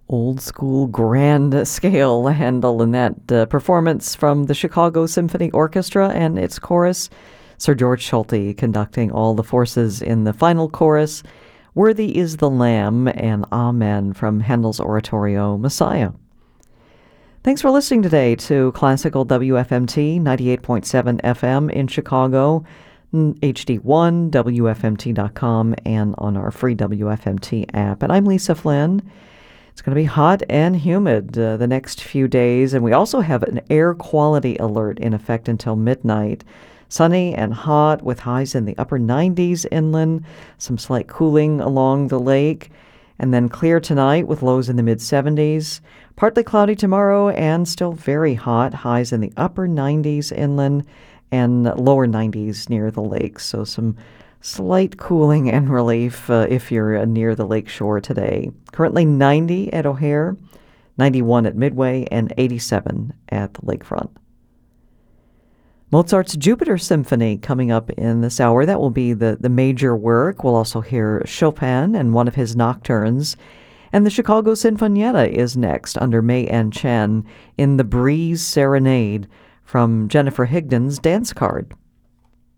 Old school grand scale handle in that performance from the Chicago Symphony Orchestra and its chorus. Sir George Schulte conducting all the forces in the final chorus. Worthy is the Lamb and Amen from Handel's oratorio Messiah. Thanks for listening today to Classical WFMT 98.7 FM in Chicago, HD1, WFMT.com, and on our free WFMT app. And I'm Lisa Flynn. It's going to be hot and humid the next few days, and we also have an air quality alert in effect until midnight. Sunny and hot with highs in the upper 90s inland, some slight cooling along the lake, and then clear tonight with lows in the mid-70s. Partly cloudy tomorrow and still very hot, highs in the upper 90s inland and lower 90s near the lake. So some slight cooling and relief if you're near the lake shore today. Currently 90 at O'Hare, 91 at Midway, and 87 at the lakefront. Mozart's Jupiter Symphony coming up in this hour. That will be the major work. We'll also hear Chopin and one of his nocturnes. And the Chicago Sinfonietta is next under May Ann Chen in the Breeze Serenade from Jennifer Higdon's Dance Card.